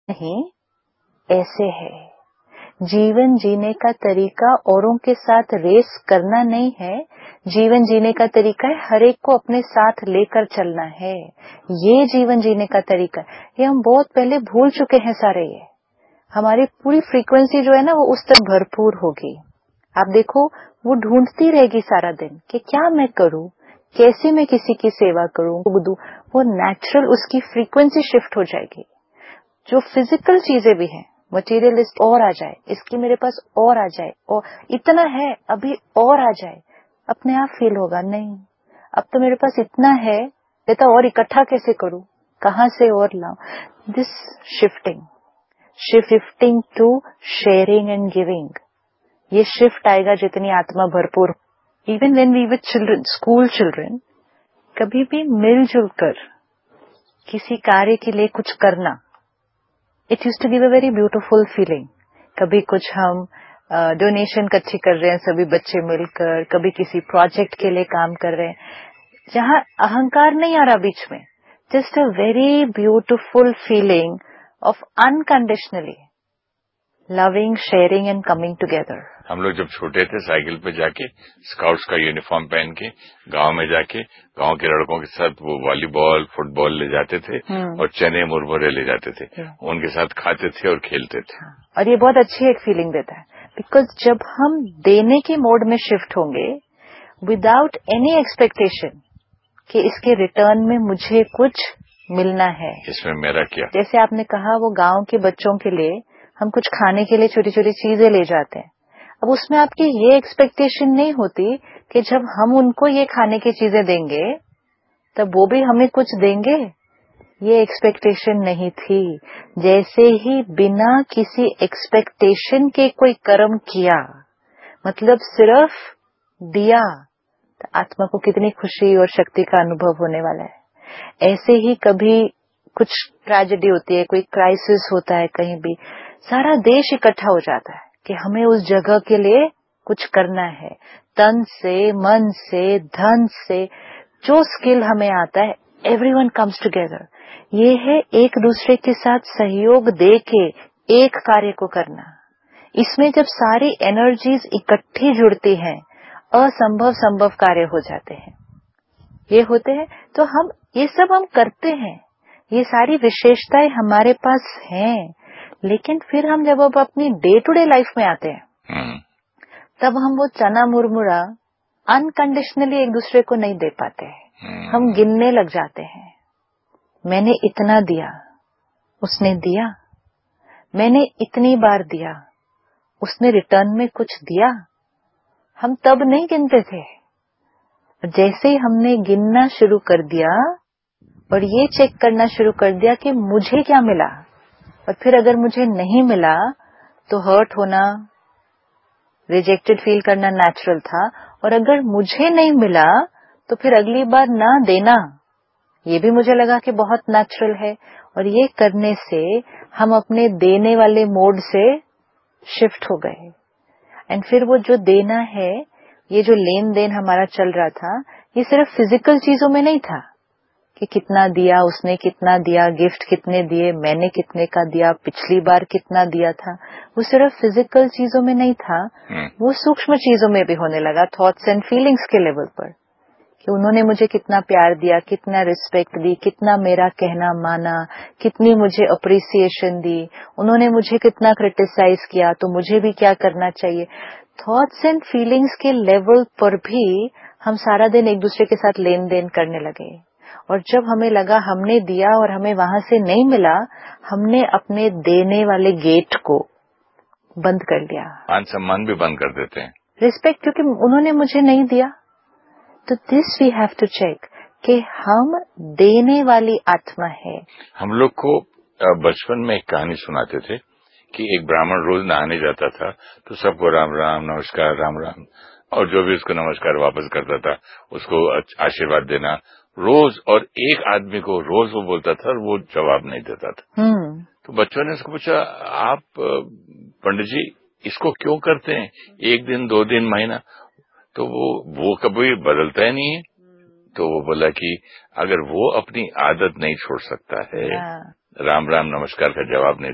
नहीं, ऐसे है। जीवन जीने का तरीका औरों के साथ रेस करना नहीं है। जीवन जीने का तरीका है हर एक को अपने साथ लेकर चलना है। ये जीवन जीने का तरीका है। ये हम बहुत पहले भूल चुके हैं सारे। ये हमारी पूरी फ्रीक्वेंसी जो है ना, वो उस तक भरपूर होगी। आप देखो, वो ढूंढती रहेगी सारा दिन कि क्या मैं करूं, कैसे मैं किसी की सेवा करूं, वो नेचुरल उसकी फ्रीक्वेंसी शिफ्ट हो जाएगी। जो फिजिकल चीजें भी हैं, मटेरियलिस्ट और आ जाए, इसकी मेरे पास और आ जाए, और इतना है अभी और आ जाए, अपने आप फील होगा नहीं, अब तो मेरे पास इतना है, बेटा और इकट्ठा कैसे करूं, कहां से और लाऊं। This shifting to sharing and giving, ये शिफ्ट आएगा जितनी आत्मा भरपूर। Even when we with children, school children, कभी भी मिलजुल कर किसी कार्य के लिए कुछ करना, it used to give a very beautiful feeling. कभी कुछ हम डोनेशन इकट्ठी कर रहे हैं सभी बच्चे मिलकर, कभी किसी प्रोजेक्ट के लिए काम कर रहे हैं, जहां अहंकार नहीं आ रहा बीच में, just a very beautiful feeling of unconditionally loving, sharing and coming together. हम लोग जब छोटे थे साइकिल पे जाके स्काउट्स का यूनिफॉर्म पहन के गांव में जाके गांव के लड़कों के साथ वो वॉलीबॉल फुटबॉल ले जाते थे और चने मुरमुरे ले जाते थे, उनके साथ खाते थे और खेलते थे। और ये बहुत अच्छी एक फीलिंग देता है, बिकॉज जब हम देने के मोड में शिफ्ट होंगे विदाउट एनी एक्सपेक्टेशन कि इसके रिटर्न में मुझे कुछ मिलना है, इसमें मेरा क्या। जैसे आपने कहा, वो गांव के बच्चों के लिए हम कुछ खाने के लिए छोटी छोटी चीजें ले जाते हैं। अब उसमें आपकी ये एक्सपेक्टेशन नहीं होती कि जब हम उनको ये खाने की चीजें देंगे तब वो भी हमें कुछ देंगे, ये एक्सपेक्टेशन नहीं थी। जैसे ही बिना किसी एक्सपेक्टेशन के कोई कर्म किया, मतलब सिर्फ दिया, तो आत्मा को कितनी खुशी और शक्ति का अनुभव होने वाला है। ऐसे ही कभी कुछ ट्रेजेडी होती है, कोई क्राइसिस होता है कहीं भी, सारा देश इकट्ठा हो जाता है कि हमें उस जगह के लिए कुछ करना है, तन से, मन से, धन से, जो स्किल हमें आता है, एवरीवन कम्स टुगेदर। ये है एक दूसरे के साथ सहयोग दे के एक कार्य को करना। इसमें जब सारी एनर्जीज इकट्ठी जुड़ती हैं, असंभव संभव कार्य हो जाते हैं। ये होते हैं तो हम ये सब हम करते हैं, ये सारी विशेषताएं हमारे पास हैं, लेकिन फिर हम जब अब अपनी डे टू डे लाइफ में आते हैं तब हम वो चना मुरमुरा अनकंडीशनली एक दूसरे को नहीं दे पाते हैं। हम गिनने लग जाते हैं, मैंने इतना दिया, उसने दिया, मैंने इतनी बार दिया, उसने रिटर्न में कुछ दिया। हम तब नहीं गिनते थे, जैसे ही हमने गिनना शुरू कर दिया और ये चेक करना शुरू कर दिया कि मुझे क्या मिला, और फिर अगर मुझे नहीं मिला तो हर्ट होना, रिजेक्टेड फील करना नेचुरल था, और अगर मुझे नहीं मिला तो फिर अगली बार ना देना, ये भी मुझे लगा कि बहुत नेचुरल है। और ये करने से हम अपने देने वाले मोड से शिफ्ट हो गए। एंड फिर वो जो देना है, ये जो लेन देन हमारा चल रहा था, ये सिर्फ फिजिकल चीजों में नहीं था कि कितना दिया, उसने कितना दिया, गिफ्ट कितने दिए, मैंने कितने का दिया, पिछली बार कितना दिया था। वो सिर्फ फिजिकल चीजों में नहीं था, वो सूक्ष्म चीजों में भी होने लगा, थॉट्स एंड फीलिंग्स के लेवल पर, कि उन्होंने मुझे कितना प्यार दिया, कितना रिस्पेक्ट दी, कितना मेरा कहना माना, कितनी मुझे अप्रिसिएशन दी, उन्होंने मुझे कितना क्रिटिसाइज किया, तो मुझे भी क्या करना चाहिए। थॉट्स एंड फीलिंग्स के लेवल पर भी हम सारा दिन एक दूसरे के साथ लेन देन करने लगे। और जब हमें लगा हमने दिया और हमें वहां से नहीं मिला, हमने अपने देने वाले गेट को बंद कर लिया। मान सम्मान भी बंद कर देते हैं, रिस्पेक्ट, क्योंकि उन्होंने मुझे नहीं दिया। तो this we have to check कि हम देने वाली आत्मा है। हम लोग को बचपन में एक कहानी सुनाते थे कि एक ब्राह्मण रोज नहाने जाता था तो सबको राम राम, नमस्कार, राम राम, और जो भी उसको नमस्कार वापस करता था उसको आशीर्वाद देना रोज, और एक आदमी को रोज वो बोलता था और वो जवाब नहीं देता था। तो बच्चों ने उसको पूछा, आप पंडित जी इसको क्यों करते हैं, एक दिन, 2 दिन, महीना, तो वो कभी बदलता ही नहीं है। तो वो बोला कि अगर वो अपनी आदत नहीं छोड़ सकता है, राम राम नमस्कार का जवाब नहीं